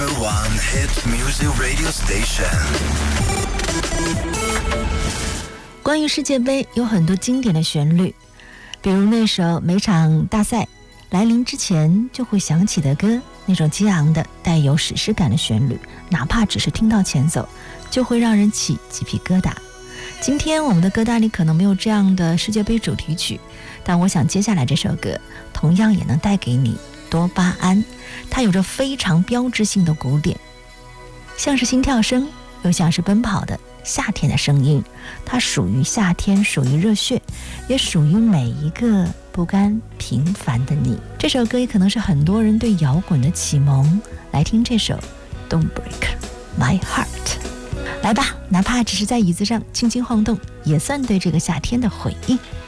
1 hit music radio station。 关于世界杯有很多经典的旋律，比如那首每场大赛来临之前就会响起的歌，那种激昂的带有史诗感的旋律，哪怕只是听到前奏就会让人起鸡皮疙瘩。今天我们的歌单里可能没有这样的世界杯主题曲，但我想接下来这首歌同样也能带给你多巴胺。它有着非常标志性的鼓点，像是心跳声，又像是奔跑的夏天的声音。它属于夏天，属于热血，也属于每一个不甘平凡的你。这首歌也可能是很多人对摇滚的启蒙。来听这首 Don't Break My Heart。 来吧，哪怕只是在椅子上轻轻晃动，也算对这个夏天的回应。